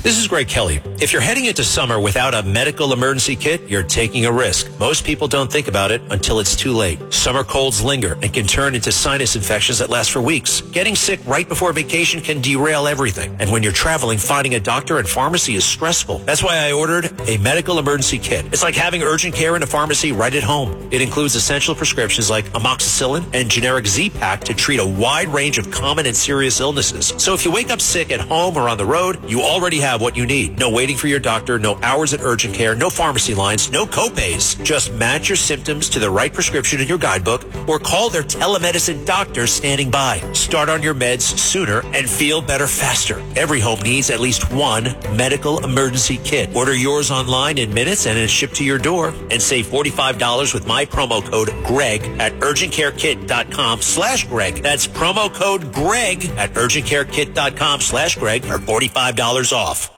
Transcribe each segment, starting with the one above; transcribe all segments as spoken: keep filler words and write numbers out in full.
This is Greg Kelly. If you're heading into summer without a medical emergency kit, you're taking a risk. Most people don't think about it until it's too late. Summer colds linger and can turn into sinus infections that last for weeks. Getting sick right before vacation can derail everything. And when you're traveling, finding a doctor and pharmacy is stressful. That's why I ordered a medical emergency kit. It's like having urgent care in a pharmacy right at home. It includes essential prescriptions like amoxicillin and generic Z-Pak to treat a wide range of common and serious illnesses. So if you wake up sick at home or on the road, you already have what you need. No waiting for your doctor, no hours at urgent care, no pharmacy lines, no copays. Just match your symptoms to the right prescription in your guidebook or call their telemedicine doctor standing by. Start on your meds sooner and feel better faster. Every home needs at least one medical emergency kit. Order yours online in minutes and it's shipped to your door. And save forty-five dollars with my promo code GREG at urgentcarekit.com slash Greg. That's promo code GREG at urgentcarekit.com slash Greg for forty-five dollars off.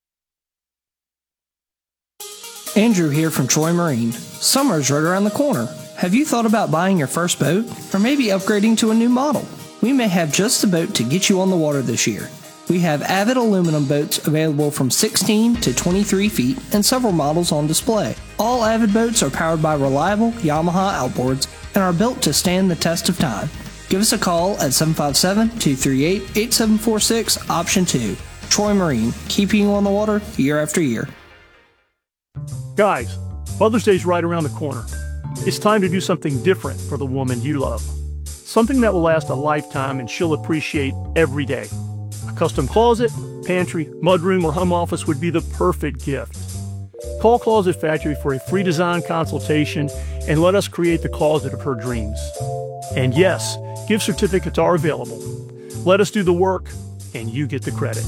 Andrew here from Troy Marine. Summer's right around the corner. Have you thought about buying your first boat? Or maybe upgrading to a new model? We may have just the boat to get you on the water this year. We have Avid aluminum boats available from sixteen to twenty-three feet and several models on display. All Avid boats are powered by reliable Yamaha outboards and are built to stand the test of time. Give us a call at seven five seven, two three eight, eight seven four six, option two. Troy Marine, keeping you on the water year after year. Guys, Mother's Day's right around the corner. It's time to do something different for the woman you love. Something that will last a lifetime and she'll appreciate every day. A custom closet, pantry, mudroom, or home office would be the perfect gift. Call Closet Factory for a free design consultation and let us create the closet of her dreams. And yes, gift certificates are available. Let us do the work, and you get the credit.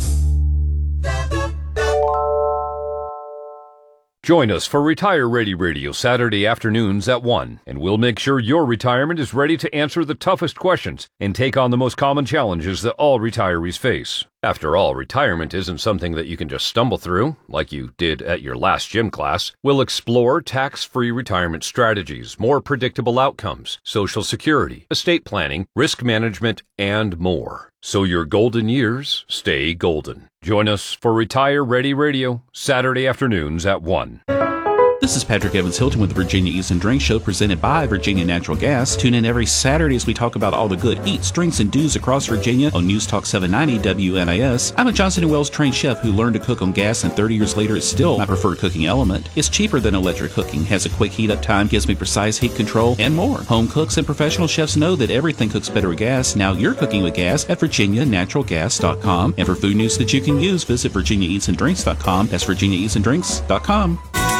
Join us for Retire Ready Radio Saturday afternoons at one, and we'll make sure your retirement is ready to answer the toughest questions and take on the most common challenges that all retirees face. After all, retirement isn't something that you can just stumble through, like you did at your last gym class. We'll explore tax-free retirement strategies, more predictable outcomes, Social Security, estate planning, risk management, and more. So your golden years stay golden. Join us for Retire Ready Radio, Saturday afternoons at one. This is Patrick Evans Hilton with the Virginia Eats and Drinks Show presented by Virginia Natural Gas. Tune in every Saturday as we talk about all the good eats, drinks, and do's across Virginia on News Talk seven ninety W N I S. I'm a Johnson and Wales trained chef who learned to cook on gas, and thirty years later it's still my preferred cooking element. It's cheaper than electric cooking, has a quick heat up time, gives me precise heat control, and more. Home cooks and professional chefs know that everything cooks better with gas. Now you're cooking with gas at virginia natural gas dot com. And for food news that you can use, visit virginia eats and drinks dot com. That's virginia eats and drinks dot com.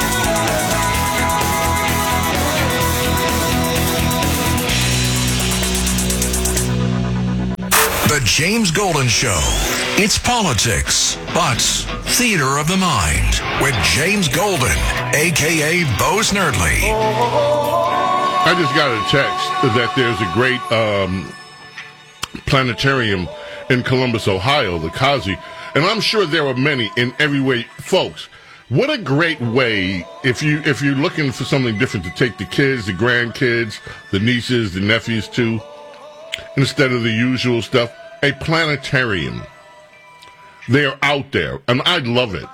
The James Golden Show. It's politics, but theater of the mind with James Golden, a k a. Bo Snerdley. I just got a text that there's a great um, planetarium in Columbus, Ohio, the Kazi, and I'm sure there are many in every way. Folks, what a great way, if, you, if you're looking for something different, to take the kids, the grandkids, the nieces, the nephews to, instead of the usual stuff, a planetarium. They're out there, and I love it.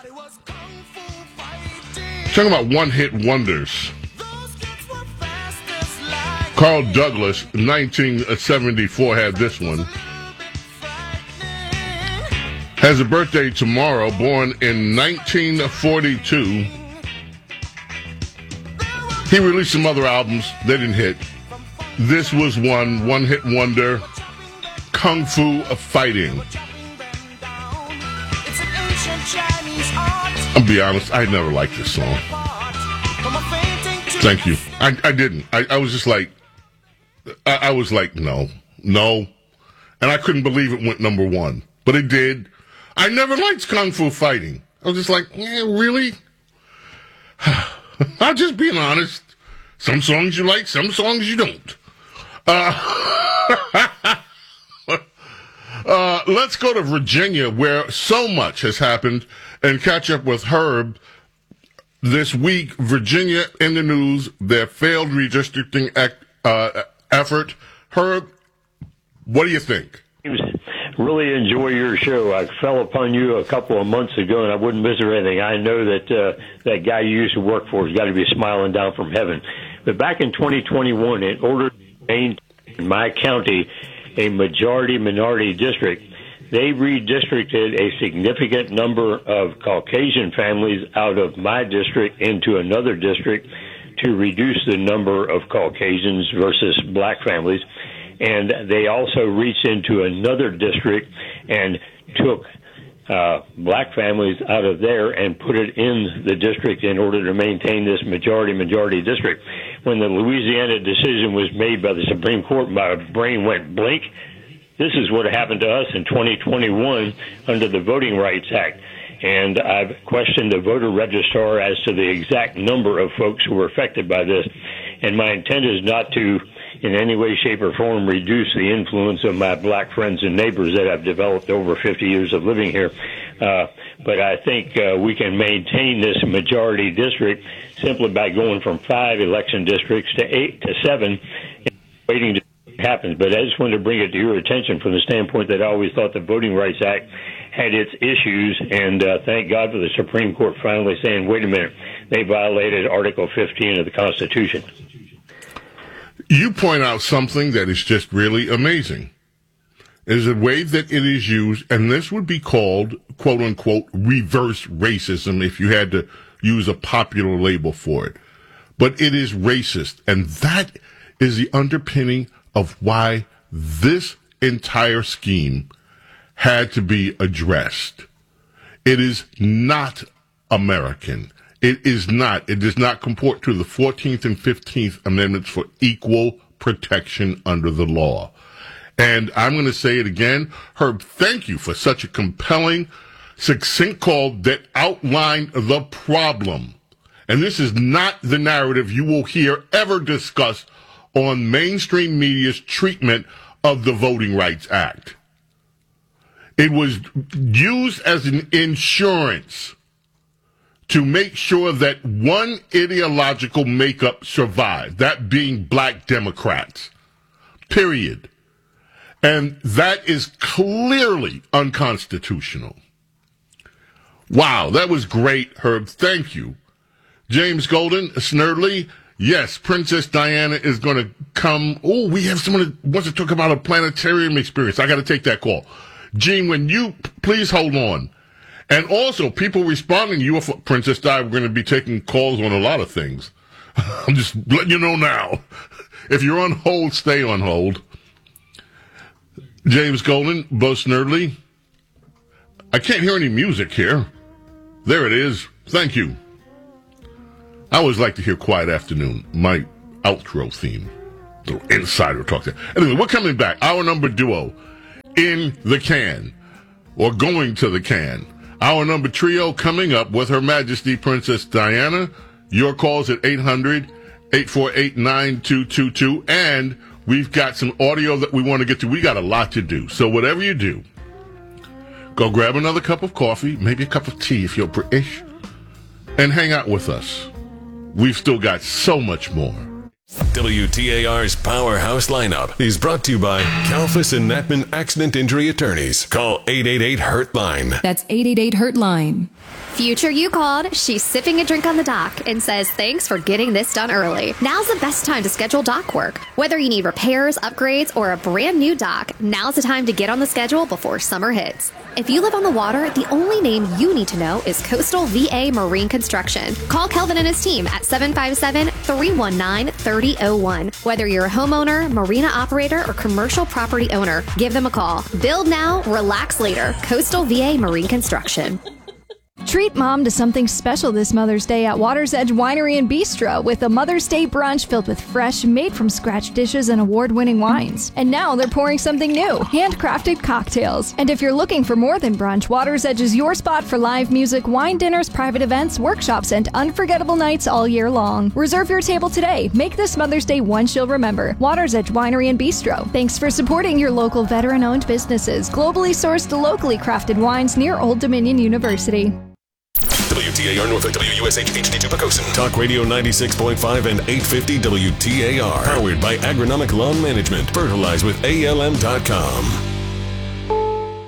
Talking about one-hit wonders. Carl Douglas, nineteen seventy-four, had this one. Has a birthday tomorrow, born in nineteen forty-two. He released some other albums. They didn't hit. This was one, one-hit wonder, Kung Fu Fighting. I'll be honest, I never liked this song. Thank you. I, I didn't. I, I was just like, I, I was like, no, no. And I couldn't believe it went number one. But it did. I never liked Kung Fu Fighting. I was just like, yeah, really? I'm just being honest. Some songs you like, some songs you don't. Uh, uh, let's go to Virginia, where so much has happened, and catch up with Herb. This week, Virginia in the news, their failed redistricting act, uh, effort. Herb, what do you think? really enjoy your show. I fell upon you a couple of months ago, and I wouldn't miss it or anything. I know that uh, that guy you used to work for has got to be smiling down from heaven. But back in twenty twenty-one, in order to maintain in my county a majority-minority district, they redistricted a significant number of Caucasian families out of my district into another district to reduce the number of Caucasians versus black families. And they also reached into another district and took uh, black families out of there and put it in the district in order to maintain this majority-majority district. When the Louisiana decision was made by the Supreme Court, my brain went blink. This is what happened to us in twenty twenty-one under the Voting Rights Act. And I've questioned the voter registrar as to the exact number of folks who were affected by this. And my intent is not to, in any way, shape, or form, reduce the influence of my black friends and neighbors that I've developed over fifty years of living here. Uh, but I think uh, we can maintain this majority district simply by going from five election districts to eight to seven and waiting to happen. But I just wanted to bring it to your attention from the standpoint that I always thought the Voting Rights Act had its issues, and uh, thank God for the Supreme Court finally saying, wait a minute, they violated Article fifteen of the Constitution. You point out something that is just really amazing. Is the way that it is used, and this would be called, quote unquote, reverse racism if you had to use a popular label for it. But it is racist, and that is the underpinning of why this entire scheme had to be addressed. It is not American. It is not. It does not comport to the fourteenth and fifteenth Amendments for equal protection under the law. And I'm going to say it again. Herb, thank you for such a compelling, succinct call that outlined the problem. And this is not the narrative you will hear ever discussed on mainstream media's treatment of the Voting Rights Act. It was used as an insurance to make sure that one ideological makeup survived, that being black Democrats, period. And that is clearly unconstitutional. Wow, that was great, Herb. Thank you. James Golden, Snerdley, yes, Princess Diana is going to come. Oh, we have someone that wants to talk about a planetarium experience. I got to take that call. Gene, when you, please hold on. And also, people responding to you, Princess Di, we're going to be taking calls on a lot of things. I'm just letting you know now. If you're on hold, stay on hold. James Golden, Bo Snerdley. I can't hear any music here. There it is. Thank you. I always like to hear Quiet Afternoon, my outro theme. Little insider talk there. Anyway, we're coming back. Our number duo in the can, or going to the can. Our number trio coming up with Her Majesty Princess Diana. Your calls at eight hundred, eight four eight, nine two two two. And we've got some audio that we want to get to. We got a lot to do. So whatever you do, go grab another cup of coffee, maybe a cup of tea if you're British, and hang out with us. We've still got so much more. W T A R's Powerhouse lineup is brought to you by Kalfas and Natman Accident Injury Attorneys. Call eight eight eight, hurt line. That's eight eight eight, hurt line. Future you called. She's sipping a drink on the dock and says thanks for getting this done early. Now's the best time to schedule dock work. Whether you need repairs, upgrades, or a brand new dock, now's the time to get on the schedule before summer hits. If you live on the water, the only name you need to know is Coastal V A Marine Construction. Call Kelvin and his team at seven five seven, three one nine, three zero zero one. Whether you're a homeowner, marina operator, or commercial property owner, give them a call. Build now, relax later. Coastal V A Marine Construction. Treat Mom to something special this Mother's Day at Water's Edge Winery and Bistro with a Mother's Day brunch filled with fresh, made-from-scratch dishes and award-winning wines. And now they're pouring something new, handcrafted cocktails. And if you're looking for more than brunch, Water's Edge is your spot for live music, wine dinners, private events, workshops, and unforgettable nights all year long. Reserve your table today. Make this Mother's Day one she'll remember. Water's Edge Winery and Bistro. Thanks for supporting your local veteran-owned businesses. Globally sourced, locally crafted wines near Old Dominion University. W T A R Norfolk, W U S H H D two Pocosin. Talk Radio ninety-six point five and eight fifty W T A R. Powered by Agronomic Lawn Management. Fertilize with A L M dot com.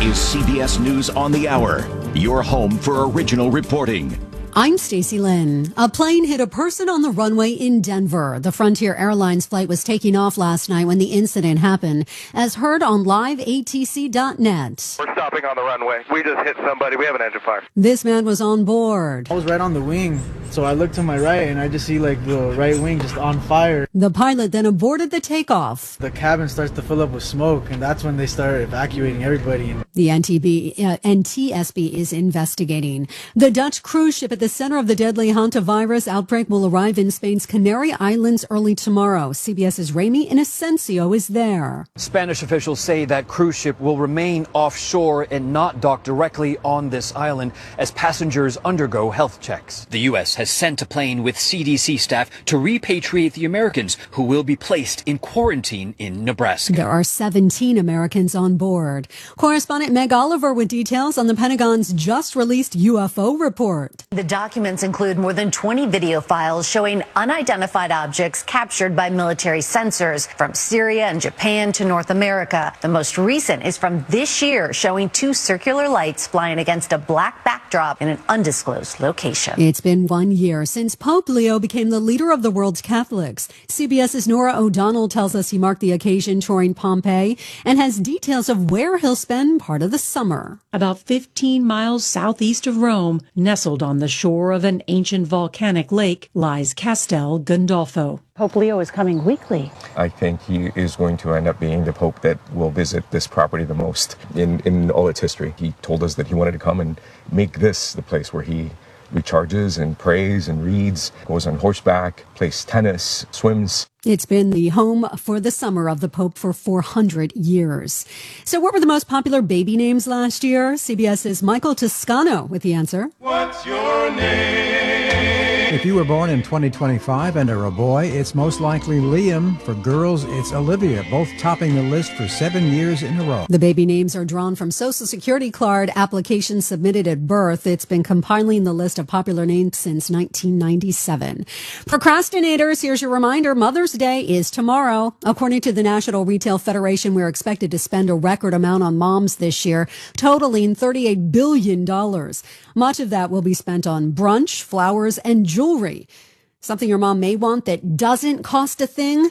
is C B S News on the Hour, your home for original reporting. I'm Stacey Lynn. A plane hit a person on the runway in Denver. The Frontier Airlines flight was taking off last night when the incident happened, as heard on live A T C dot net. We're stopping on the runway. We just hit somebody. We have an engine fire. This man was on board. I was right on the wing, so I looked to my right and I just see like the right wing just on fire. The pilot then aborted the takeoff. The cabin starts to fill up with smoke, and that's when they start evacuating everybody. The N T B, uh, N T S B is investigating. The Dutch cruise ship at the center of the deadly hantavirus outbreak will arrive in Spain's Canary Islands early tomorrow. CBS's Ramy Inocencio is there. Spanish officials say that cruise ship will remain offshore and not dock directly on this island as passengers undergo health checks. The U S has sent a plane with C D C staff to repatriate the Americans who will be placed in quarantine in Nebraska. There are seventeen Americans on board. Correspondent Meg Oliver with details on the Pentagon's just released U F O report. The documents include more than twenty video files showing unidentified objects captured by military sensors from Syria and Japan to North America. The most recent is from this year, showing two circular lights flying against a black backdrop in an undisclosed location. It's been one year since Pope Leo became the leader of the world's Catholics. CBS's Nora O'Donnell tells us he marked the occasion touring Pompeii and has details of where he'll spend part of the summer. About fifteen miles southeast of Rome, nestled on the shore of an ancient volcanic lake, lies Castel Gandolfo. Pope Leo is coming weekly. I think he is going to end up being the Pope that will visit this property the most in, in all its history. He told us that he wanted to come and make this the place where he recharges and prays and reads, goes on horseback, plays tennis, swims. It's been the home for the summer of the Pope for four hundred years. So what were the most popular baby names last year? CBS's Michael Toscano with the answer. What's your name? If you were born in twenty twenty-five and are a boy, it's most likely Liam. For girls, it's Olivia, both topping the list for seven years in a row. The baby names are drawn from Social Security card applications submitted at birth. It's been compiling the list of popular names since nineteen ninety-seven. Procrastinators, here's your reminder, Mother's Day is tomorrow. According to the National Retail Federation, we're expected to spend a record amount on moms this year, totaling thirty-eight billion dollars. Much of that will be spent on brunch, flowers, and jewelry. Something your mom may want that doesn't cost a thing?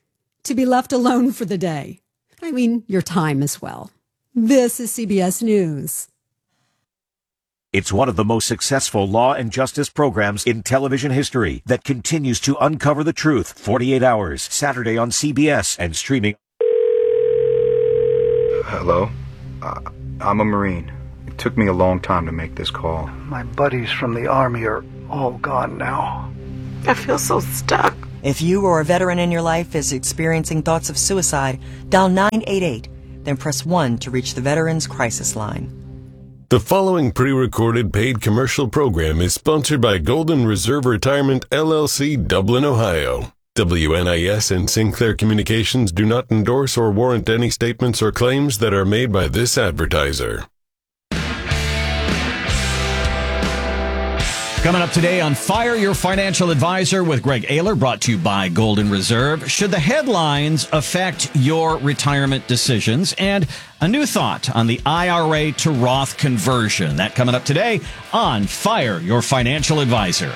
To be left alone for the day. I mean, your time as well. This is C B S News. It's one of the most successful law and justice programs in television history that continues to uncover the truth. forty-eight hours, Saturday on C B S and streaming. Hello? Uh, I'm a Marine. It took me a long time to make this call. My buddies from the Army are all gone now. I feel so stuck. If you or a veteran in your life is experiencing thoughts of suicide, dial nine eight eight, then press one to reach the Veterans Crisis Line. The following pre-recorded paid commercial program is sponsored by Golden Reserve Retirement, L L C, Dublin, Ohio. W N I S and Sinclair Communications do not endorse or warrant any statements or claims that are made by this advertiser. Coming up today on Fire Your Financial Advisor with Greg Ayler, brought to you by Golden Reserve. Should the headlines affect your retirement decisions? And a new thought on the I R A to Roth conversion. That coming up today on Fire Your Financial Advisor.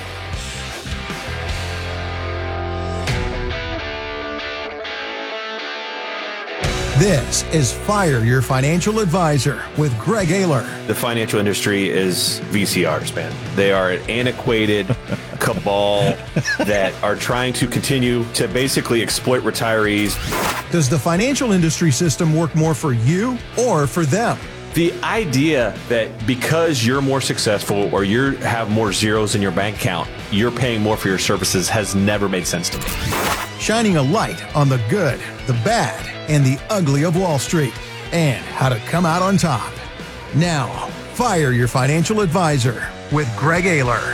This is Fire Your Financial Advisor with Greg Ayler. The financial industry is V C Rs, man. They are an antiquated cabal that are trying to continue to basically exploit retirees. Does the financial industry system work more for you or for them? The idea that because you're more successful or you have more zeros in your bank account, you're paying more for your services has never made sense to me. Shining a light on the good, the bad, and the ugly of Wall Street, and how to come out on top. Now, Fire Your Financial Advisor with Greg Ayler.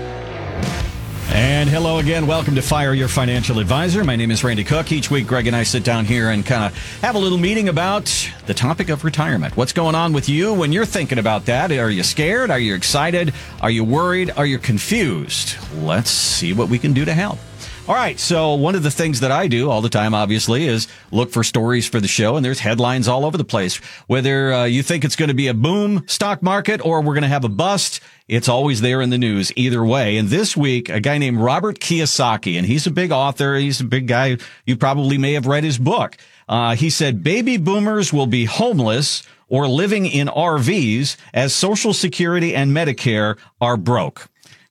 And hello again. Welcome to Fire Your Financial Advisor. My name is Randy Cook. Each week, Greg and I sit down here and kind of have a little meeting about the topic of retirement. What's going on with you when you're thinking about that? Are you scared? Are you excited? Are you worried? Are you confused? Let's see what we can do to help. All right, so one of the things that I do all the time, obviously, is look for stories for the show, and there's headlines all over the place. Whether uh, you think it's going to be a boom stock market or we're going to have a bust, it's always there in the news either way. And this week, a guy named Robert Kiyosaki, and he's a big author. He's a big guy. You probably may have read his book. Uh, he said, baby boomers will be homeless or living in R Vs as Social Security and Medicare are broke.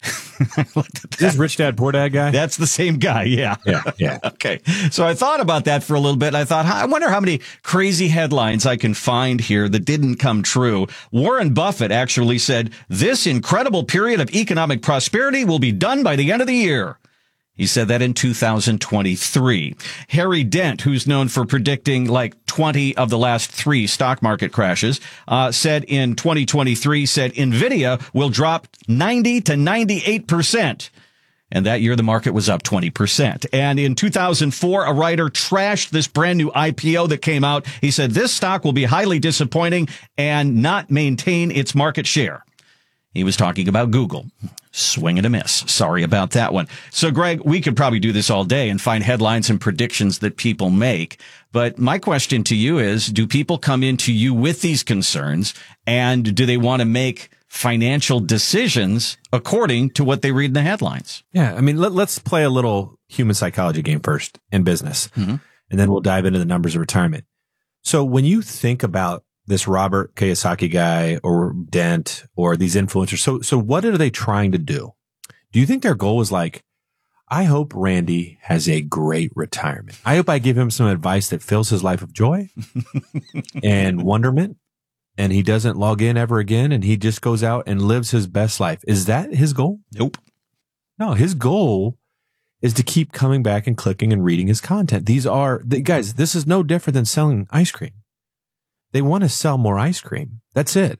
Is this Rich Dad Poor Dad guy? That's the same guy. Yeah. Yeah. Yeah. Okay. So I thought about that for a little bit. I thought, I wonder how many crazy headlines I can find here that didn't come true. Warren Buffett actually said this incredible period of economic prosperity will be done by the end of the year. He said that in two thousand twenty-three. Harry Dent, who's known for predicting like twenty of the last three stock market crashes, uh, said in twenty twenty-three, said NVIDIA will drop ninety to ninety-eight percent. And that year, the market was up twenty percent. And in two thousand four, a writer trashed this brand new I P O that came out. He said this stock will be highly disappointing and not maintain its market share. He was talking about Google. Swing and a miss. Sorry about that one. So, Greg, we could probably do this all day and find headlines and predictions that people make. But my question to you is, do people come into you with these concerns, and do they want to make financial decisions according to what they read in the headlines? Yeah. I mean, let, let's play a little human psychology game first in business, mm-hmm. and then we'll dive into the numbers of retirement. So when you think about this Robert Kiyosaki guy or Dent or these influencers. So, so what are they trying to do? Do you think their goal is like, I hope Randy has a great retirement. I hope I give him some advice that fills his life with joy and wonderment, and he doesn't log in ever again, and he just goes out and lives his best life. Is that his goal? Nope. No, his goal is to keep coming back and clicking and reading his content. These are, the, guys, this is no different than selling ice cream. They want to sell more ice cream. That's it.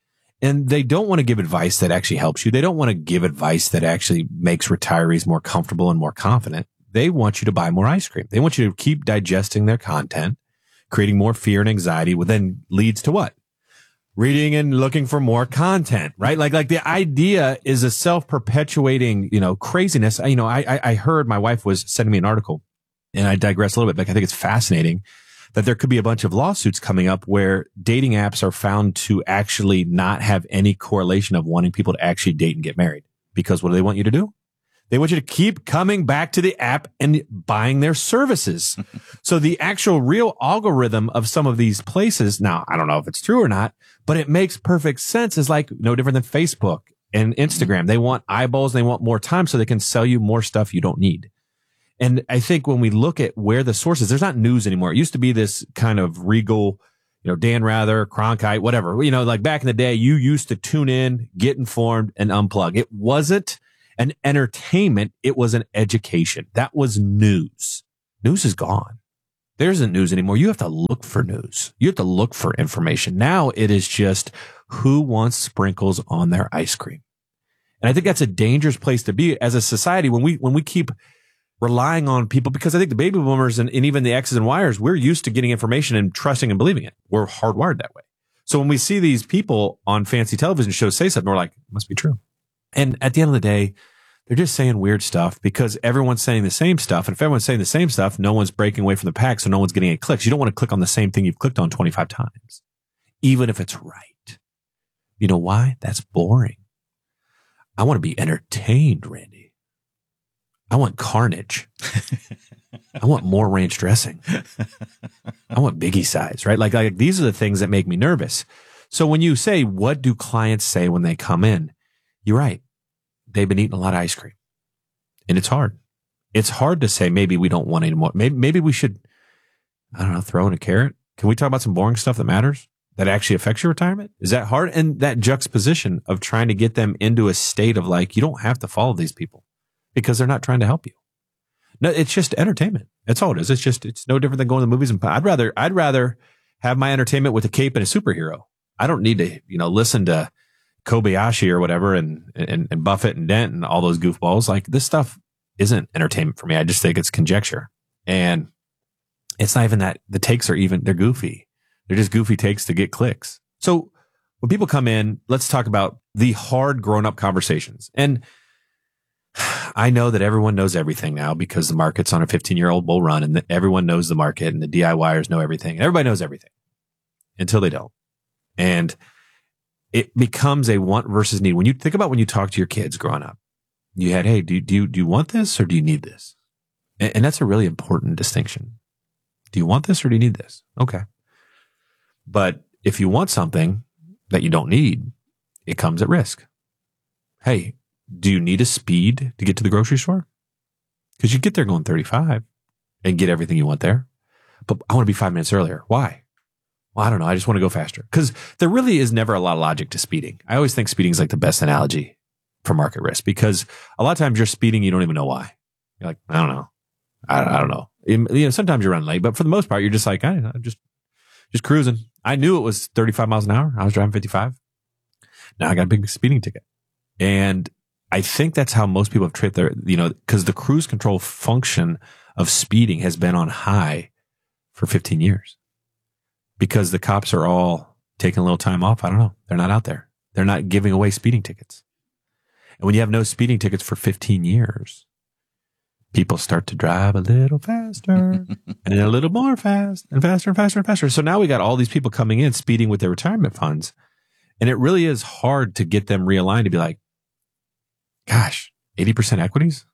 And they don't want to give advice that actually helps you. They don't want to give advice that actually makes retirees more comfortable and more confident. They want you to buy more ice cream. They want you to keep digesting their content, creating more fear and anxiety, which then leads to what? Reading and looking for more content, right? Like, like the idea is a self-perpetuating, you know, craziness. You know, I, I heard my wife was sending me an article, and I digress a little bit, but I think it's fascinating that there could be a bunch of lawsuits coming up where dating apps are found to actually not have any correlation of wanting people to actually date and get married. Because what do they want you to do? They want you to keep coming back to the app and buying their services. So the actual real algorithm of some of these places, now, I don't know if it's true or not, but it makes perfect sense. Is like no different than Facebook and Instagram. They want eyeballs. They want more time so they can sell you more stuff you don't need. And I think when we look at where the source is, there's not news anymore. It used to be this kind of regal, you know, Dan Rather, Cronkite, whatever. You know, like back in the day, you used to tune in, get informed, and unplug. It wasn't an entertainment. It was an education. That was news. News is gone. There isn't news anymore. You have to look for news. You have to look for information. Now it is just who wants sprinkles on their ice cream. And I think that's a dangerous place to be as a society when we, when we keep relying on people, because I think the baby boomers and, and even the X's and Y's, we're used to getting information and trusting and believing it. We're hardwired that way. So when we see these people on fancy television shows say something, we're like, it must be true. And at the end of the day, they're just saying weird stuff because everyone's saying the same stuff. And if everyone's saying the same stuff, no one's breaking away from the pack. So no one's getting any clicks. You don't want to click on the same thing you've clicked on twenty-five times, even if it's right. You know why? That's boring. I want to be entertained, Randy. I want carnage. I want more ranch dressing. I want Biggie size, right? Like, like these are the things that make me nervous. So when you say, what do clients say when they come in? You're right. They've been eating a lot of ice cream, and it's hard. It's hard to say, maybe we don't want any more. Maybe, maybe we should, I don't know, throw in a carrot. Can we talk about some boring stuff that matters, that actually affects your retirement? Is that hard? And that juxtaposition of trying to get them into a state of like, you don't have to follow these people, because they're not trying to help you. No, it's just entertainment. That's all it is. It's just, it's no different than going to the movies. And I'd rather, I'd rather have my entertainment with a cape and a superhero. I don't need to, you know, listen to Kobayashi or whatever and, and, and Buffett and Dent and all those goofballs. Like, this stuff isn't entertainment for me. I just think it's conjecture. And it's not even that the takes are even, they're goofy. They're just goofy takes to get clicks. So when people come in, let's talk about the hard grown up conversations. And I know that everyone knows everything now because the market's on a fifteen year old bull run and the, everyone knows the market and the DIYers know everything. Everybody knows everything until they don't. And it becomes a want versus need. When you think about when you talk to your kids growing up, you had, hey, do, do you, do you want this or do you need this? And, and that's a really important distinction. Do you want this or do you need this? Okay. But if you want something that you don't need, it comes at risk. Hey, do you need a speed to get to the grocery store? Because you get there going thirty-five and get everything you want there. But I want to be five minutes earlier. Why? Well, I don't know. I just want to go faster. Because there really is never a lot of logic to speeding. I always think speeding is like the best analogy for market risk because a lot of times you're speeding, you don't even know why. You're like, I don't know. I, I don't know. You know, sometimes you run late, but for the most part, you're just like, I don't know, just, just cruising. I knew it was thirty-five miles an hour. I was driving fifty-five. Now I got a big speeding ticket. And I think that's how most people have tripped their, you know, because the cruise control function of speeding has been on high for fifteen years because the cops are all taking a little time off. I don't know. They're not out there. They're not giving away speeding tickets. And when you have no speeding tickets for fifteen years, people start to drive a little faster and a little more fast and faster and faster and faster. So now we got all these people coming in speeding with their retirement funds. And it really is hard to get them realigned to be like, gosh, eighty percent equities?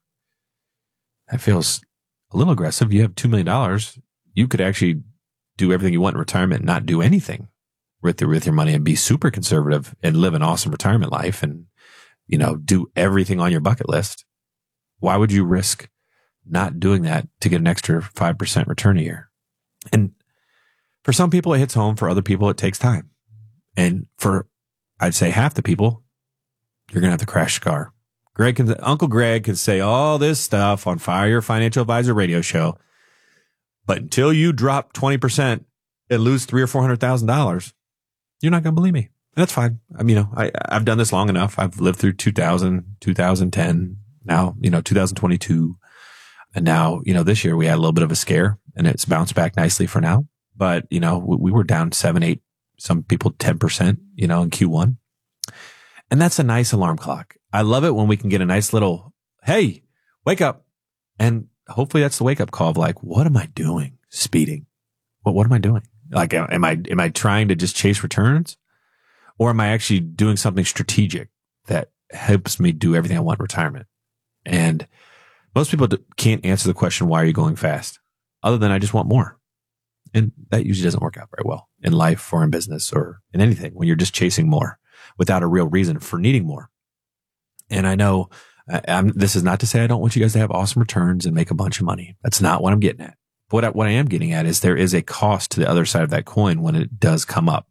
That feels a little aggressive. You have two million dollars. You could actually do everything you want in retirement and not do anything with, the, with your money and be super conservative and live an awesome retirement life and, you know, do everything on your bucket list. Why would you risk not doing that to get an extra five percent return a year? And for some people, it hits home. For other people, it takes time. And for, I'd say half the people, you're going to have to crash the car. Greg can, Uncle Greg can say all this stuff on Fire Your Financial Advisor radio show, but until you drop twenty percent and lose three or four hundred thousand dollars, you're not going to believe me. And that's fine. I mean, you know, I, I've done this long enough. I've lived through two thousand, two thousand ten, now, you know, two thousand twenty-two. And now, you know, this year we had a little bit of a scare and it's bounced back nicely for now. But, you know, we, we were down seven, eight, some people ten percent, you know, in Q one. And that's a nice alarm clock. I love it when we can get a nice little, hey, wake up. And hopefully that's the wake up call of like, what am I doing? Speeding. What, what am I doing? Like, am I, am I trying to just chase returns or am I actually doing something strategic that helps me do everything I want in retirement? And most people can't answer the question, why are you going fast? Other than I just want more. And that usually doesn't work out very well in life or in business or in anything when you're just chasing more without a real reason for needing more. And I know I'm, this is not to say I don't want you guys to have awesome returns and make a bunch of money. That's not what I'm getting at. But what I, what I am getting at is there is a cost to the other side of that coin when it does come up.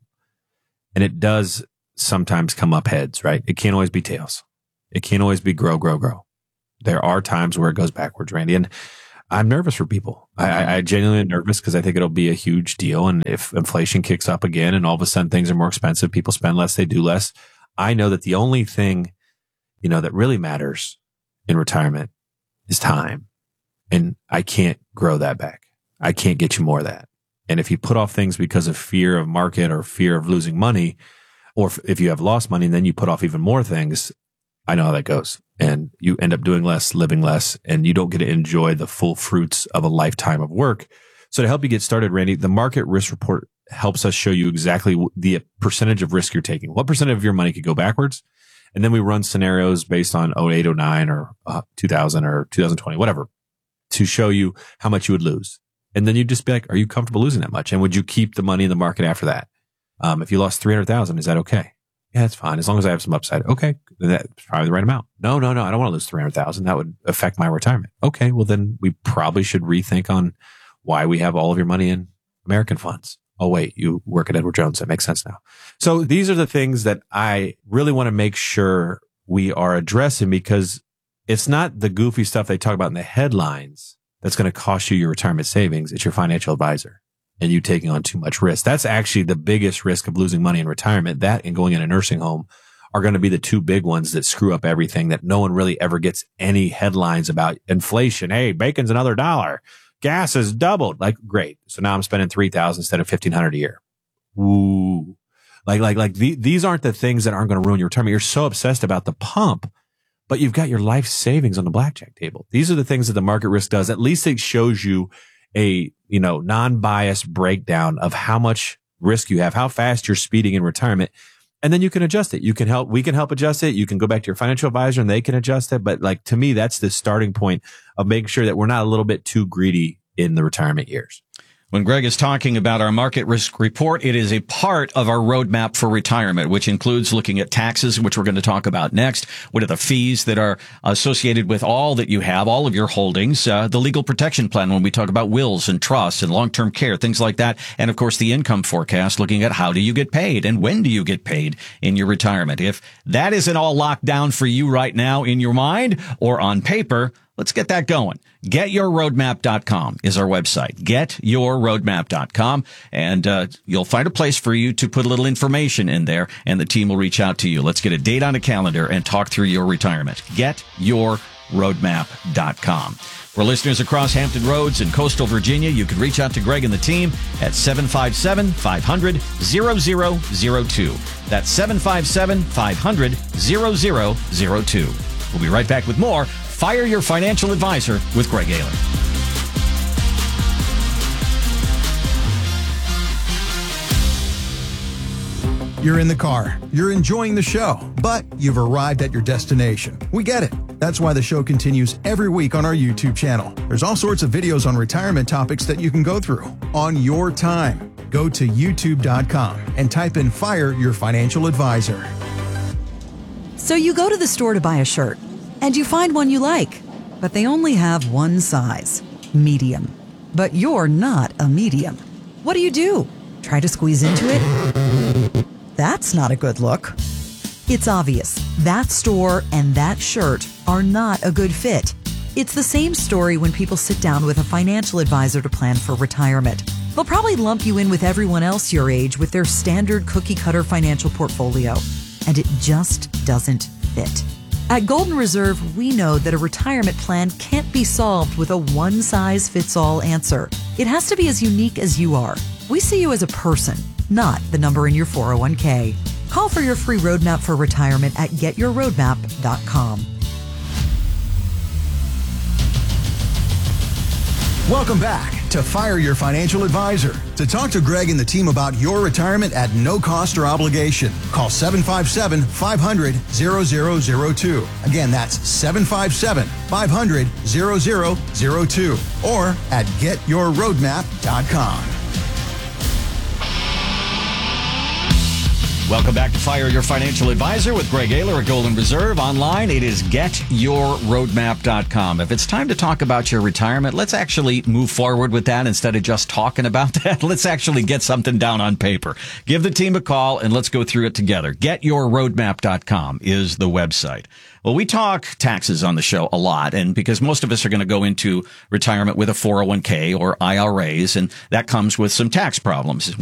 And it does sometimes come up heads, right? It can't always be tails. It can't always be grow, grow, grow. There are times where it goes backwards, Randy. And I'm nervous for people. I, I genuinely am nervous because I think it'll be a huge deal. And if inflation kicks up again and all of a sudden things are more expensive, people spend less, they do less. I know that the only thing, you know, that really matters in retirement is time. And I can't grow that back. I can't get you more of that. And if you put off things because of fear of market or fear of losing money, or if you have lost money and then you put off even more things, I know how that goes. And you end up doing less, living less, and you don't get to enjoy the full fruits of a lifetime of work. So to help you get started, Randy, the market risk report helps us show you exactly the percentage of risk you're taking. What percentage of your money could go backwards? And then we run scenarios based on oh eight, oh nine or uh, two thousand or two thousand twenty, whatever, to show you how much you would lose. And then you'd just be like, are you comfortable losing that much? And would you keep the money in the market after that? Um, if you lost three hundred thousand, is that okay? Yeah, that's fine. As long as I have some upside. Okay. That's probably the right amount. No, no, no. I don't want to lose three hundred thousand. That would affect my retirement. Okay. Well, then we probably should rethink on why we have all of your money in American funds. Oh, wait, you work at Edward Jones. That makes sense now. So these are the things that I really want to make sure we are addressing, because it's not the goofy stuff they talk about in the headlines that's going to cost you your retirement savings. It's your financial advisor and you taking on too much risk. That's actually the biggest risk of losing money in retirement. That and going in a nursing home are going to be the two big ones that screw up everything, that no one really ever gets any headlines about. Inflation. Hey, bacon's another dollar. Gas has doubled. Like, great. So now I'm spending three thousand instead of fifteen hundred a year. Ooh. Like, like, like the, these aren't the things that aren't going to ruin your retirement. You're so obsessed about the pump, but you've got your life savings on the blackjack table. These are the things that the market risk does. At least it shows you a, you know, non-biased breakdown of how much risk you have, how fast you're speeding in retirement. And then you can adjust it. You can help, we can help adjust it. You can go back to your financial advisor and they can adjust it. But like, to me, that's the starting point of making sure that we're not a little bit too greedy in the retirement years. When Greg is talking about our market risk report, it is a part of our roadmap for retirement, which includes looking at taxes, which we're going to talk about next. What are the fees that are associated with all that you have, all of your holdings, uh, the legal protection plan when we talk about wills and trusts and long-term care, things like that. And of course, the income forecast, looking at how do you get paid and when do you get paid in your retirement. If that isn't all locked down for you right now in your mind or on paper, let's get that going. get your roadmap dot com is our website. get your roadmap dot com. And uh, you'll find a place for you to put a little information in there, and the team will reach out to you. Let's get a date on a calendar and talk through your retirement. get your roadmap dot com. For listeners across Hampton Roads and coastal Virginia, you can reach out to Greg and the team at seven five seven, five hundred, zero zero zero two. That's seven five seven, five hundred, zero zero zero two. We'll be right back with more Fire Your Financial Advisor with Greg Ayler. You're in the car, you're enjoying the show, but you've arrived at your destination. We get it. That's why the show continues every week on our YouTube channel. There's all sorts of videos on retirement topics that you can go through on your time. Go to youtube dot com and type in Fire Your Financial Advisor. So you go to the store to buy a shirt, and you find one you like, but they only have one size, medium. But you're not a medium. What do you do? Try to squeeze into it? That's not a good look. It's obvious that store and that shirt are not a good fit. It's the same story when people sit down with a financial advisor to plan for retirement. They'll probably lump you in with everyone else your age with their standard cookie-cutter financial portfolio, and it just doesn't fit. At Golden Reserve, we know that a retirement plan can't be solved with a one-size-fits-all answer. It has to be as unique as you are. We see you as a person, not the number in your four oh one k. Call for your free roadmap for retirement at get your roadmap dot com. Welcome back to Fire Your Financial Advisor. To talk to Greg and the team about your retirement at no cost or obligation, call seven five seven, five hundred, zero zero zero two. Again, that's seven five seven, five hundred, zero zero zero two or at get your roadmap dot com. Welcome back to Fire Your Financial Advisor with Greg Ayler at Golden Reserve. Online, it is get your roadmap dot com. If it's time to talk about your retirement, let's actually move forward with that instead of just talking about that. Let's actually get something down on paper. Give the team a call and let's go through it together. get your roadmap dot com is the website. Well, we talk taxes on the show a lot, and because most of us are going to go into retirement with a four oh one k or I R As, and that comes with some tax problems.